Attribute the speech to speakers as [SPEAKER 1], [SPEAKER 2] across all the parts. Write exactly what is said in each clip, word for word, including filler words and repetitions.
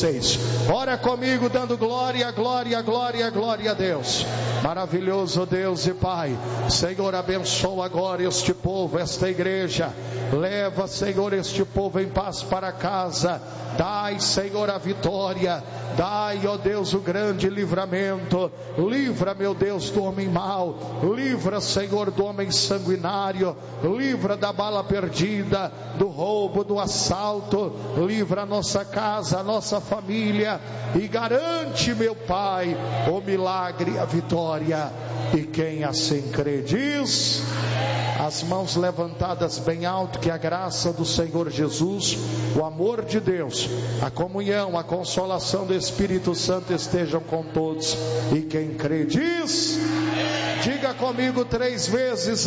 [SPEAKER 1] vocês. Ora comigo, dando glória, glória, glória, glória a Deus. Maravilhoso Deus e Pai, Senhor, abençoa agora este povo, esta igreja. Leva, Senhor, este povo em paz para casa. Dai, Senhor, a vitória. Dai, ó Deus, o grande livramento. Livra, meu Deus, do homem mau. Livra, Senhor, do homem sanguinário. Livra da bala perdida, do roubo, do assalto. Livra a nossa casa, a nossa família. E garante, meu Pai, o milagre, a vitória. E quem assim crê diz: as mãos levantadas bem alto, que a graça do Senhor Jesus, o amor de Deus, a comunhão, a consolação do Espírito Santo estejam com todos. E quem crê diz: diga comigo três vezes: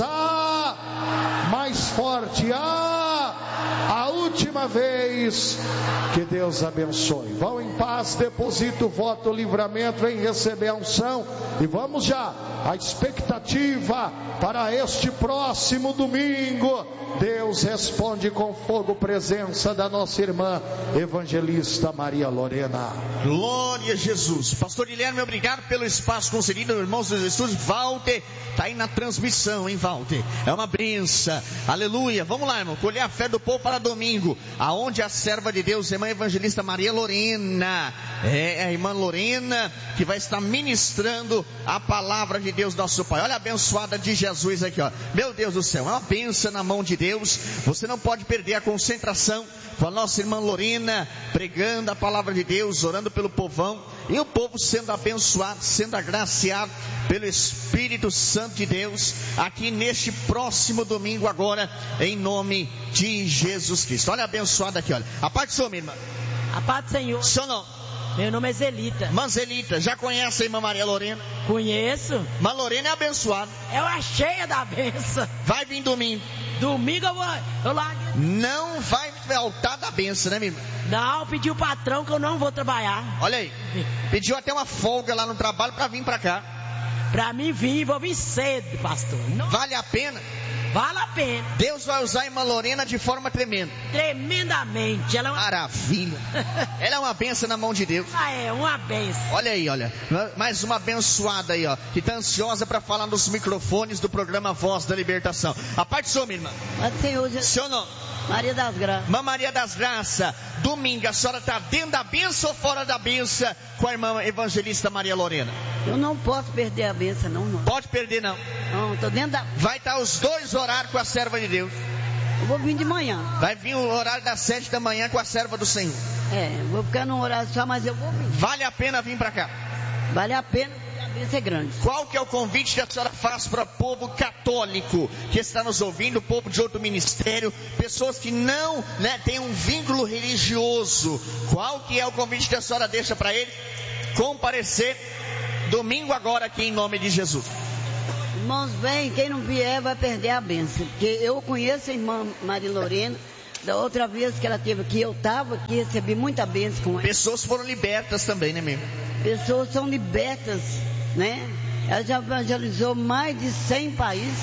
[SPEAKER 1] ah, mais forte, ah, a última vez. Que Deus abençoe. Vão em paz, deposita o voto, o livramento, vem receber a unção. E vamos já, a expectativa para este próximo domingo. Deus responde com fogo, presença da nossa irmã evangelista Maria Lorena.
[SPEAKER 2] Glória a Jesus. Pastor Guilherme, obrigado pelo espaço concedido. Irmãos dos estúdios, Walter está aí na transmissão, hein, Walter? É uma bênção, aleluia. Vamos lá, irmão, colher a fé do povo para domingo, aonde a serva de Deus, a irmã evangelista Maria Lorena, é a irmã Lorena que vai estar ministrando a palavra de Deus, nosso Pai. Olha a abençoada de Jesus aqui, ó. Meu Deus do céu, é uma bênção na mão de Deus. Deus, você não pode perder a concentração com a nossa irmã Lorena, pregando a palavra de Deus, orando pelo povão, e o povo sendo abençoado, sendo agraciado pelo Espírito Santo de Deus, aqui neste próximo domingo agora, em nome de Jesus Cristo. Olha abençoado aqui, olha. A paz do Senhor, minha irmã.
[SPEAKER 3] A paz do Senhor.
[SPEAKER 2] Seu nome?
[SPEAKER 3] Meu nome é Zelita.
[SPEAKER 2] Irmã Zelita, já conhece a irmã Maria Lorena?
[SPEAKER 3] Conheço.
[SPEAKER 2] Irmã Lorena é abençoada.
[SPEAKER 3] É uma cheia da benção.
[SPEAKER 2] Vai vir domingo.
[SPEAKER 3] Domingo eu vou, eu largo.
[SPEAKER 2] Não vai faltar da benção, né, minha irmã?
[SPEAKER 3] Não, pedi o patrão que eu não vou trabalhar.
[SPEAKER 2] Olha aí, pediu até uma folga lá no trabalho para vir para cá.
[SPEAKER 3] Para mim vir, vou vir cedo, pastor. Não...
[SPEAKER 2] Vale a pena?
[SPEAKER 3] Vale a pena.
[SPEAKER 2] Deus vai usar a irmã Lorena de forma tremenda.
[SPEAKER 3] Tremendamente. Ela é uma...
[SPEAKER 2] Maravilha. Ela é uma benção na mão de Deus.
[SPEAKER 3] Ah, é uma benção.
[SPEAKER 2] Olha aí, olha. Mais uma abençoada aí, ó. Que está ansiosa para falar nos microfones do programa Voz da Libertação. A parte sua, minha irmã.
[SPEAKER 4] Senhor,
[SPEAKER 2] seu nome?
[SPEAKER 4] Maria das Graças.
[SPEAKER 2] Irmã Maria das Graças. Domingo, a senhora está dentro da benção ou fora da benção com a irmã evangelista Maria Lorena?
[SPEAKER 4] Eu não posso perder a benção, não, irmão.
[SPEAKER 2] Pode perder, não.
[SPEAKER 4] Não, estou dentro da...
[SPEAKER 2] Vai estar os dois horários com a serva de Deus.
[SPEAKER 4] Eu vou vir de manhã.
[SPEAKER 2] Vai vir o horário das sete da manhã com a serva do Senhor.
[SPEAKER 4] É, vou ficar num horário só, mas eu vou vir.
[SPEAKER 2] Vale a pena vir para cá?
[SPEAKER 4] Vale a pena, porque a bênção é grande.
[SPEAKER 2] Qual que é o convite que a senhora faz para o povo católico que está nos ouvindo, o povo de outro ministério, pessoas que não, né, têm um vínculo religioso? Qual que é o convite que a senhora deixa para eles? Comparecer domingo agora aqui em nome de Jesus.
[SPEAKER 4] Irmãos, vem, quem não vier vai perder a bênção, porque eu conheço a irmã Maria Lorena. Da outra vez que ela esteve aqui, eu estava aqui, recebi muita bênção com ela.
[SPEAKER 2] Pessoas foram libertas também, né, mesmo?
[SPEAKER 4] Pessoas são libertas, né? Ela já evangelizou mais de cem países.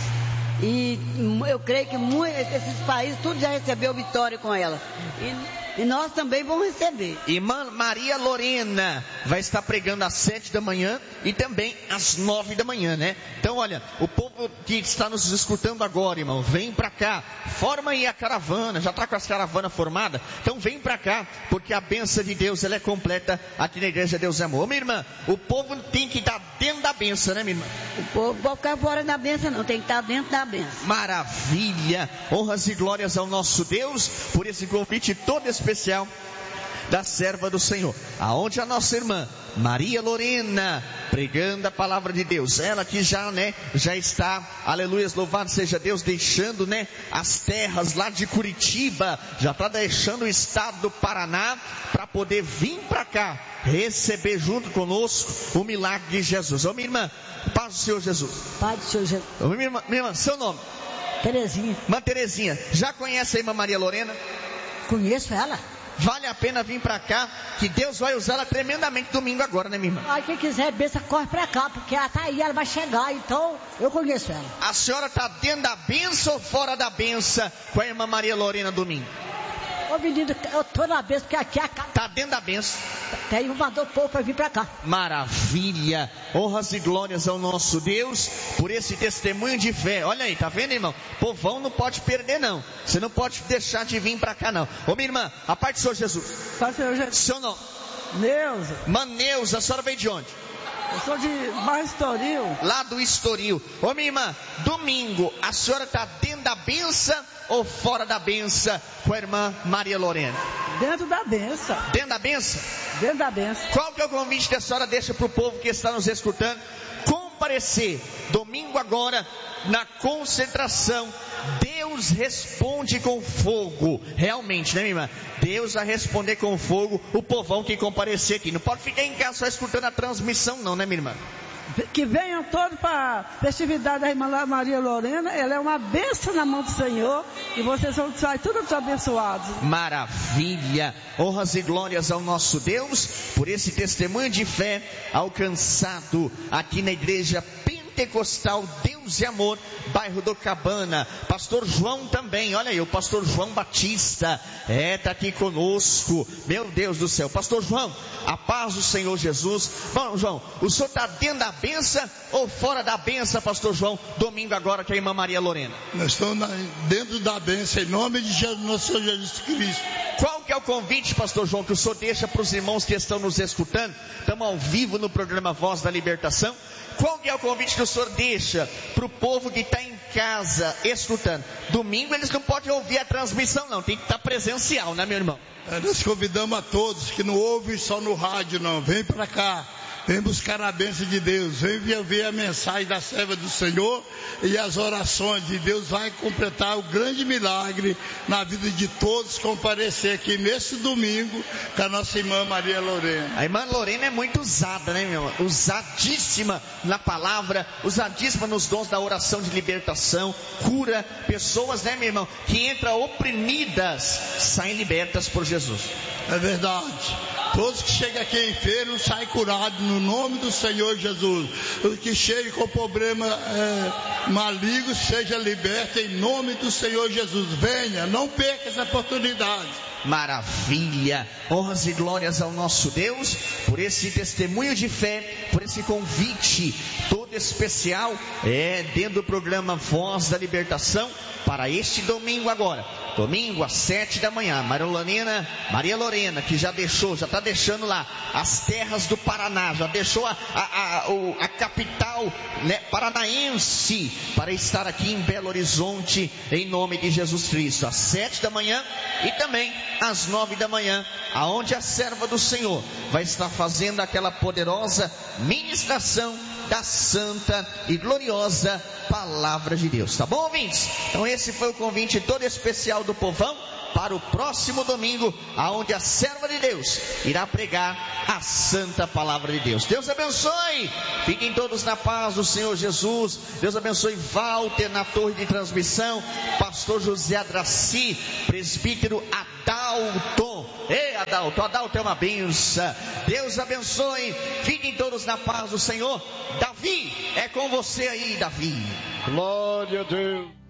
[SPEAKER 4] E eu creio que muitos, esses países, tudo já recebeu vitória com ela. E, e nós também vamos receber.
[SPEAKER 2] Irmã Maria Lorena vai estar pregando às sete da manhã e também às nove da manhã, né? Então, olha, o povo que está nos escutando agora, irmão, vem pra cá, forma aí a caravana, já está com as caravanas formadas, então vem pra cá, porque a bênção de Deus, ela é completa aqui na igreja Deus é Amor. Ô, minha irmã, o povo tem que estar dentro da bênção, né, minha irmã?
[SPEAKER 4] O povo não pode ficar fora da bênção, não, tem que estar dentro da bênção.
[SPEAKER 2] Maravilha, honras e glórias ao nosso Deus, por esse convite todo especial da serva do Senhor, aonde a nossa irmã Maria Lorena, pregando a palavra de Deus, ela que já, né, já está, aleluia, louvado seja Deus, deixando, né, as terras lá de Curitiba, já está deixando o estado do Paraná, para poder vir para cá, receber junto conosco o milagre de Jesus. Ô minha irmã, paz do Senhor Jesus.
[SPEAKER 3] Paz do Senhor Jesus.
[SPEAKER 2] Ô minha irmã, minha irmã, seu nome?
[SPEAKER 3] Terezinha.
[SPEAKER 2] Irmã Terezinha, já conhece a irmã Maria Lorena?
[SPEAKER 3] Conheço ela.
[SPEAKER 2] Vale a pena vir pra cá, que Deus vai usar ela tremendamente domingo agora, né, minha irmã?
[SPEAKER 3] Ah, quem quiser benção, corre pra cá, porque ela tá aí, ela vai chegar, então eu conheço ela.
[SPEAKER 2] A senhora tá dentro da benção ou fora da benção com a irmã Maria Lorena domingo?
[SPEAKER 3] Ô menino, eu tô na benção, porque aqui é a casa.
[SPEAKER 2] Tá dentro da benção.
[SPEAKER 3] Tem um mandou o povo pra vir pra cá.
[SPEAKER 2] Maravilha. Honras e glórias ao nosso Deus por esse testemunho de fé. Olha aí, tá vendo, irmão? Povão não pode perder, não. Você não pode deixar de vir pra cá, não. Ô, minha irmã, a parte do Senhor Jesus.
[SPEAKER 5] Pai, Senhor Jesus.
[SPEAKER 2] Seu nome?
[SPEAKER 5] Neuza.
[SPEAKER 2] Maneuza, a senhora veio de onde?
[SPEAKER 5] Eu sou de Bairro Estoril.
[SPEAKER 2] Lá do Estoril. Ô, minha irmã, domingo, a senhora tá dentro da benção ou fora da benção com a irmã Maria Lorena?
[SPEAKER 5] Dentro da benção.
[SPEAKER 2] Dentro da benção?
[SPEAKER 5] Dentro da benção.
[SPEAKER 2] Qual que é o convite que a senhora deixa para o povo que está nos escutando? Comparecer domingo agora na concentração. Deus responde com fogo. Realmente, né, minha irmã? Deus vai responder com fogo o povão que comparecer aqui. Não pode ficar em casa só escutando a transmissão, não, né, minha irmã?
[SPEAKER 5] Que venham todos para a festividade da irmã Maria Lorena. Ela é uma bênção na mão do Senhor. E vocês vão sair todos abençoados.
[SPEAKER 2] Maravilha. Honras e glórias ao nosso Deus por esse testemunho de fé alcançado aqui na igreja Pentecostal Deus e Amor, bairro do Cabana. Pastor João também, olha aí, o pastor João Batista, é, tá aqui conosco, meu Deus do céu. Pastor João, a paz do Senhor Jesus. Bom, João, o senhor está dentro da benção ou fora da benção, pastor João, domingo agora com a irmã Maria Lorena?
[SPEAKER 6] Nós estamos na, dentro da benção, em nome de Jesus, nosso Senhor Jesus Cristo.
[SPEAKER 2] Qual que é o convite, pastor João, que o senhor deixa para os irmãos que estão nos escutando? Estamos ao vivo no programa Voz da Libertação. Qual que é o convite que o senhor deixa para o povo que está em casa escutando? Domingo eles não podem ouvir a transmissão, não, tem que estar presencial, né, meu irmão?
[SPEAKER 6] É, nós convidamos a todos que não ouvem só no rádio, não, vem para cá. Vem buscar a bênção de Deus, vem ver a mensagem da serva do Senhor e as orações de Deus vai completar o grande milagre na vida de todos comparecer aqui nesse domingo com a nossa irmã Maria Lorena.
[SPEAKER 2] A irmã Lorena é muito usada, né, meu irmão? Usadíssima na palavra, usadíssima nos dons da oração de libertação, cura pessoas, né, meu irmão, que entram oprimidas, saem libertas por Jesus.
[SPEAKER 6] É verdade. Todos que chegam aqui enfermos saem curados no nome do Senhor Jesus. Os que chegam com problema é, maligno seja liberto em nome do Senhor Jesus. Venha, não perca essa oportunidade.
[SPEAKER 2] Maravilha, honras e glórias ao nosso Deus por esse testemunho de fé, por esse convite todo especial, é, dentro do programa Voz da Libertação, para este domingo agora, domingo às sete da manhã, Maria Lorena, Maria Lorena, que já deixou, já está deixando lá as terras do Paraná, já deixou a, a, a, o, a capital, né, paranaense, para estar aqui em Belo Horizonte, em nome de Jesus Cristo, às sete da manhã e também às nove da manhã, aonde a serva do Senhor vai estar fazendo aquela poderosa ministração da santa e gloriosa palavra de Deus, tá bom, ouvintes? Então esse foi o convite todo especial do povão para o próximo domingo, aonde a serva de Deus irá pregar a santa palavra de Deus. Deus abençoe, fiquem todos na paz do Senhor Jesus. Deus abençoe Walter na torre de transmissão, pastor José Adraci, presbítero Adalto. Ei, Adalto, Adalto é uma benção. Deus abençoe, fiquem todos na paz do Senhor. Davi, é com você aí, Davi.
[SPEAKER 1] Glória a Deus.